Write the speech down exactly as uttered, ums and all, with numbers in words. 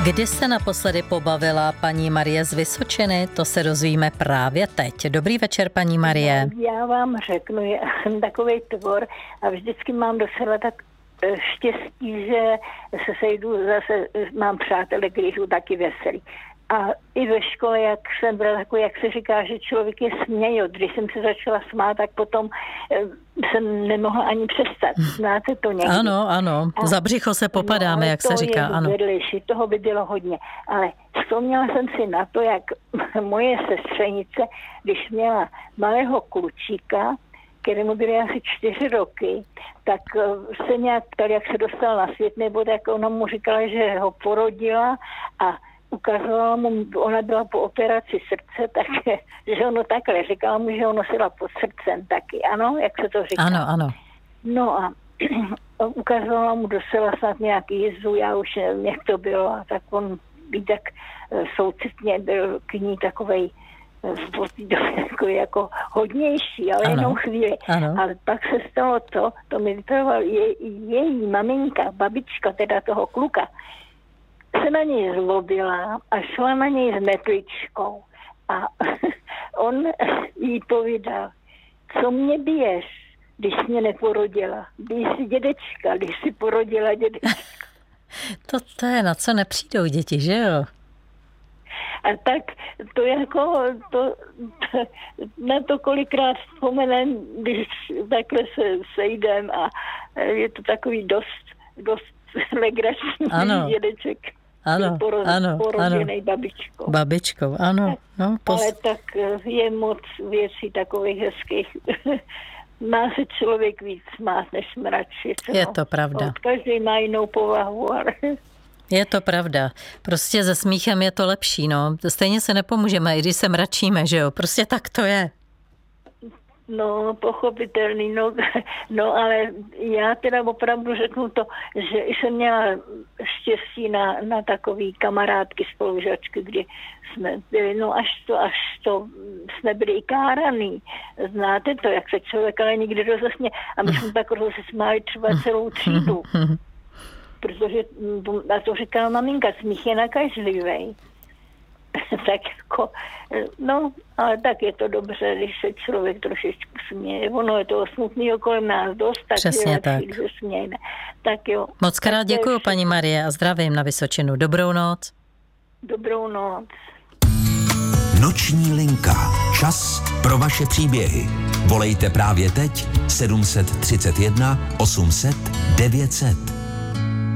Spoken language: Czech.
Kdy se naposledy pobavila paní Marie z Vysočiny? To se dozvíme právě teď. Dobrý večer, paní Marie. Já vám řeknu, já jsem takovej tvor a vždycky mám docela tak štěstí, že se sejdu, zase mám přátele, kteří jsou taky veselí. A i ve škole, jak jsem byla takový, jak se říká, že člověk je smějot. Když jsem se začala smát, tak potom jsem nemohla ani přestat. Znáte to někdy? Ano, ano. A za břicho se popadáme, no, jak se říká. To ano. je vedlejší, toho by bylo hodně. Ale vzpomněla jsem si na to, jak moje sestřenice, když měla malého klučíka, kterému byly asi čtyři roky, tak se nějak ptali, jak se dostal na svět, nebo tak ona mu říkala, že ho porodila a ukazovala mu, ona byla po operaci srdce, tak, že ono takhle, říkala mu, že ho nosila pod srdcem taky, ano, jak se to říká. Ano, ano. No a ukazovala mu docela snad nějaký jizu, já už nevím, jak to bylo, a tak on by tak soucitně byl k ní takovej jako, jako hodnější, ale ano, jenom chvíli. Ano. Ale pak se stalo to, to mi vypravoval je, její maminka, babička teda toho kluka, se na něj zlobila a šla na něj s metličkou. A on jí povídal, co mě biješ, když mě neporodila. Když jsi dědečka, když jsi porodila dědečka. to, to je, na co nepřijdou děti, že jo? A tak to jako, to, to, na to kolikrát vzpomenem, když takhle se sejdem a je to takový dost, dost legrační ano. dědeček. Ano, poroz, ano, porozenej ano. babičkou. Babičkou, ano. No, pos... Ale tak je moc věcí takových hezkých. Má se člověk víc smát, než mračit. Je to pravda. Každý má jinou povahu, ale... Je to pravda. Prostě se smíchem je to lepší, no. Stejně se nepomůžeme, i když se mračíme, že jo. Prostě tak to je. No, pochopitelný, no, no, ale já teda opravdu řeknu to, že jsem měla štěstí na, na takový kamarádky, spolužačky, kdy jsme byli, no až to, až to, jsme byli i káraný. Znáte to, jak se člověk ale nikdy rozesmě. A my jsme tak rozesmáli třeba celou třídu. Protože, a to říkala maminka, smích je nakažlivej. Tak jako, no, ale tak je to dobře, když se člověk trošičku směje. Ono je toho smutného kolem nás dost, tak přesně je tak. lepší, že smějeme. Tak jo. Moc krát děkuju, paní Marie, a zdravím na Vysočinu. Dobrou noc. Dobrou noc. Noční linka. Čas pro vaše příběhy. Volejte právě teď sedm set třicet jedna osm set devět set.